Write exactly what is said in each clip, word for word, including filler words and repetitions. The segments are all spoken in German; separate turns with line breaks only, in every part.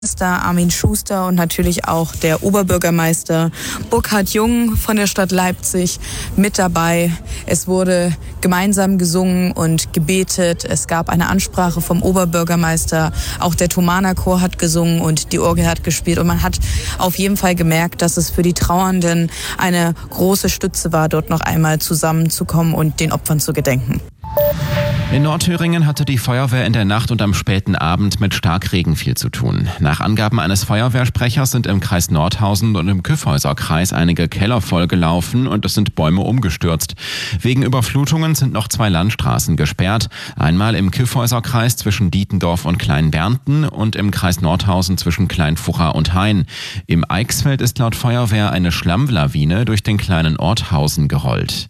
Minister Armin Schuster und natürlich auch der Oberbürgermeister Burkhard Jung von der Stadt Leipzig mit dabei. Es wurde gemeinsam gesungen und gebetet. Es gab eine Ansprache vom Oberbürgermeister. Auch der Thomaner Chor hat gesungen und die Orgel hat gespielt. Und man hat auf jeden Fall gemerkt, dass es für die Trauernden eine große Stütze war, dort noch einmal zusammenzukommen und den Opfern zu gedenken.
In Nordthüringen hatte die Feuerwehr in der Nacht und am späten Abend mit Starkregen viel zu tun. Nach Angaben eines Feuerwehrsprechers sind im Kreis Nordhausen und im Kyffhäuserkreis einige Keller vollgelaufen und es sind Bäume umgestürzt. Wegen Überflutungen sind noch zwei Landstraßen gesperrt. Einmal im Kyffhäuserkreis zwischen Dietendorf und Kleinbernten und im Kreis Nordhausen zwischen Kleinfurra und Hain. Im Eichsfeld ist laut Feuerwehr eine Schlammlawine durch den kleinen Ort Hausen gerollt.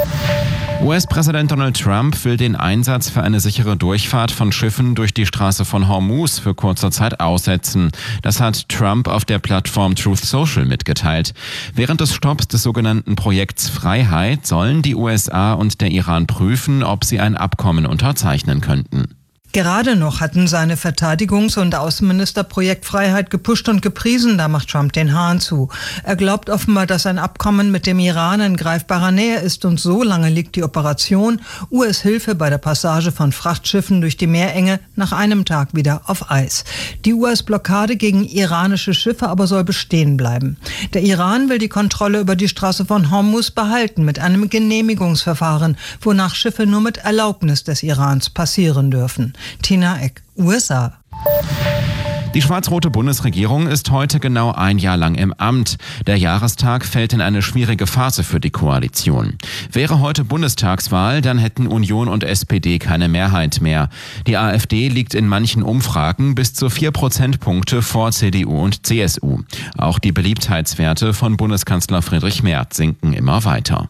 U S-Präsident Donald Trump will den Einsatz für eine sichere Durchfahrt von Schiffen durch die Straße von Hormuz für kurze Zeit aussetzen. Das hat Trump auf der Plattform Truth Social mitgeteilt. Während des Stopps des sogenannten Projekts Freiheit sollen die U S A und der Iran prüfen, ob sie ein Abkommen unterzeichnen könnten.
Gerade noch hatten seine Verteidigungs- und Außenminister Projekt Freiheit gepusht und gepriesen, da macht Trump den Hahn zu. Er glaubt offenbar, dass ein Abkommen mit dem Iran in greifbarer Nähe ist und so lange liegt die Operation U S-Hilfe bei der Passage von Frachtschiffen durch die Meerenge nach einem Tag wieder auf Eis. Die U S-Blockade gegen iranische Schiffe aber soll bestehen bleiben. Der Iran will die Kontrolle über die Straße von Hormuz behalten mit einem Genehmigungsverfahren, wonach Schiffe nur mit Erlaubnis des Irans passieren dürfen. Tina Eck, U S A.
Die schwarz-rote Bundesregierung ist heute genau ein Jahr lang im Amt. Der Jahrestag fällt in eine schwierige Phase für die Koalition. Wäre heute Bundestagswahl, dann hätten Union und S P D keine Mehrheit mehr. Die AfD liegt in manchen Umfragen bis zu vier Prozentpunkte vor C D U und C S U. Auch die Beliebtheitswerte von Bundeskanzler Friedrich Merz sinken immer weiter.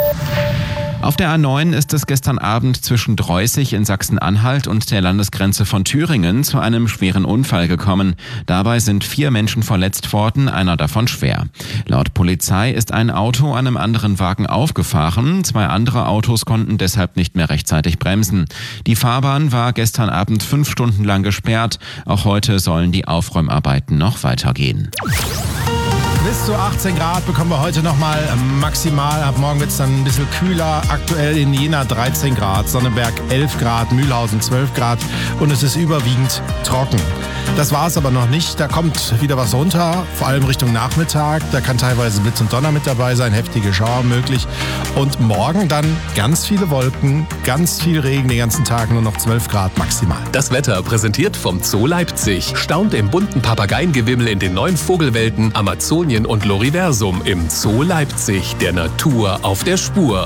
Auf der A neun ist es gestern Abend zwischen Dreußig in Sachsen-Anhalt und der Landesgrenze von Thüringen zu einem schweren Unfall gekommen. Dabei sind vier Menschen verletzt worden, einer davon schwer. Laut Polizei ist ein Auto einem anderen Wagen aufgefahren. Zwei andere Autos konnten deshalb nicht mehr rechtzeitig bremsen. Die Fahrbahn war gestern Abend fünf Stunden lang gesperrt. Auch heute sollen die Aufräumarbeiten noch weitergehen.
Bis zu achtzehn Grad bekommen wir heute nochmal maximal. Ab morgen wird es dann ein bisschen kühler. Aktuell in Jena dreizehn Grad, Sonneberg elf Grad, Mühlhausen zwölf Grad und es ist überwiegend trocken. Das war es aber noch nicht. Da kommt wieder was runter, vor allem Richtung Nachmittag. Da kann teilweise Blitz und Donner mit dabei sein, heftige Schauer möglich. Und morgen dann ganz viele Wolken, ganz viel Regen den ganzen Tag, nur noch zwölf Grad maximal.
Das Wetter präsentiert vom Zoo Leipzig. Staunt im bunten Papageiengewimmel in den neuen Vogelwelten Amazonien und Loriversum im Zoo Leipzig. Der Natur auf der Spur.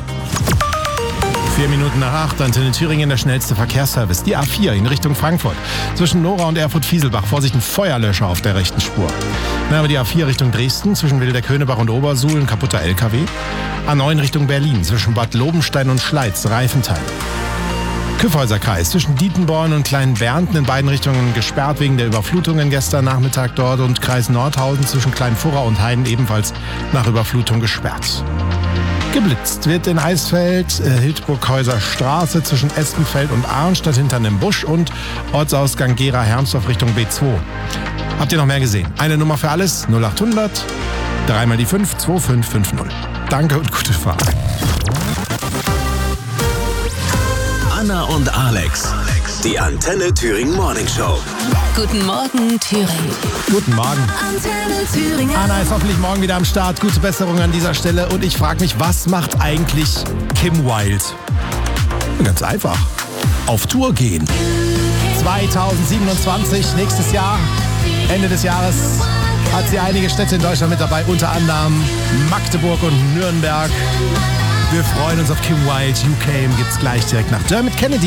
Vier Minuten nach acht, Antenne Thüringen, der schnellste Verkehrsservice. Die A vier in Richtung Frankfurt. Zwischen Nora und Erfurt-Fieselbach. Vorsicht, ein Feuerlöscher auf der rechten Spur. Dann haben wir die A vier Richtung Dresden. Zwischen Wilder-Könerbach und Obersuhl ein kaputter L K W. A neun Richtung Berlin. Zwischen Bad Lobenstein und Schleiz. Reifenteil. Kyffhäuserkreis zwischen Dietenborn und Kleinbernten in beiden Richtungen gesperrt wegen der Überflutungen gestern Nachmittag dort und Kreis Nordhausen zwischen Kleinfurra und Hain ebenfalls nach Überflutung gesperrt. Geblitzt wird in Eisfeld, äh, Hildburghäuser Straße zwischen Espenfeld und Arnstadt hinter einem Busch und Ortsausgang Gera-Hermsdorf Richtung B zwei. Habt ihr noch mehr gesehen? Eine Nummer für alles, null acht hundert, dreimal die fünf, zwei fünf fünf null. Danke und gute Fahrt.
Anna und Alex, die Antenne Thüringen Morning Show.
Guten Morgen, Thüringen.
Guten Morgen.
Antenne Thüringen.
Anna ist hoffentlich morgen wieder am Start. Gute Besserung an dieser Stelle. Und ich frage mich, was macht eigentlich Kim Wilde? Ganz einfach. Auf Tour gehen. zweitausendsiebenundzwanzig, nächstes Jahr, Ende des Jahres, hat sie einige Städte in Deutschland mit dabei. Unter anderem Magdeburg und Nürnberg. Wir freuen uns auf Kim Wilde. You Came gibt's gleich direkt nach Dermot Kennedy.